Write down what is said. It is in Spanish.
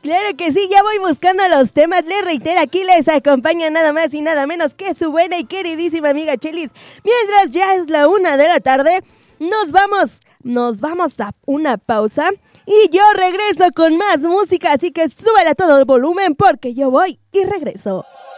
Claro que sí, ya voy buscando los temas. Les reitero, aquí les acompaña nada más y nada menos que su buena y queridísima amiga Chelis. Mientras ya es la 1 de la tarde, nos vamos a una pausa y yo regreso con más música, así que súbele a todo el volumen porque yo voy y regreso.